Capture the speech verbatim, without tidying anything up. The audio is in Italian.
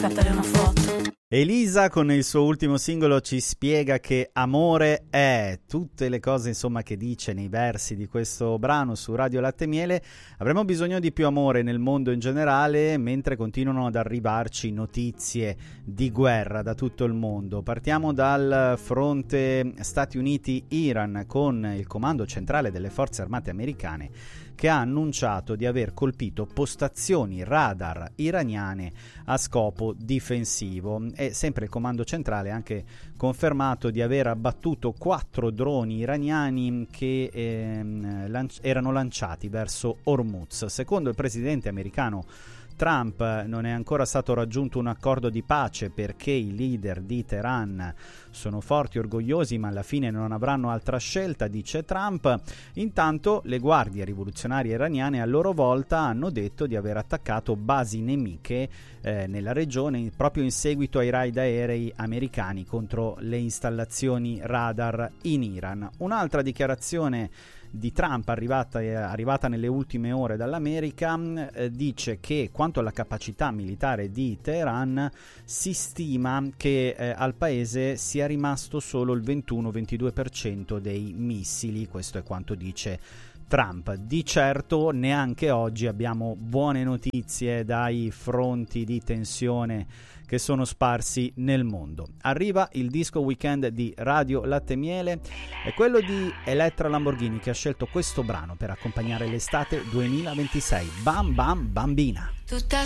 scattare una foto. Elisa con il suo ultimo singolo ci spiega che amore è. Tutte le cose insomma che dice nei versi di questo brano su Radio Latte e Miele. Avremo bisogno di più amore nel mondo in generale, mentre continuano ad arrivarci notizie di guerra da tutto il mondo. Partiamo dal fronte Stati Uniti-Iran con il comando centrale delle forze armate americane, che ha annunciato di aver colpito postazioni radar iraniane a scopo difensivo. E sempre il comando centrale ha anche confermato di aver abbattuto quattro droni iraniani che ehm, lanci- erano lanciati verso Hormuz. Secondo il presidente americano Trump non è ancora stato raggiunto un accordo di pace perché i leader di Teheran sono forti e orgogliosi, ma alla fine non avranno altra scelta, dice Trump. Intanto le guardie rivoluzionarie iraniane a loro volta hanno detto di aver attaccato basi nemiche eh, nella regione proprio in seguito ai raid aerei americani contro le installazioni radar in Iran. Un'altra dichiarazione di Trump arrivata, arrivata nelle ultime ore dall'America eh, dice che quanto alla capacità militare di Teheran si stima che eh, al paese sia rimasto solo il ventuno ventidue per cento dei missili. Questo è quanto dice Trump. Di certo neanche oggi abbiamo buone notizie dai fronti di tensione che sono sparsi nel mondo. Arriva il disco weekend di Radio Latte e Miele, è quello di Elettra Lamborghini, che ha scelto questo brano per accompagnare l'estate duemilaventisei. Bam Bam Bambina. Tutta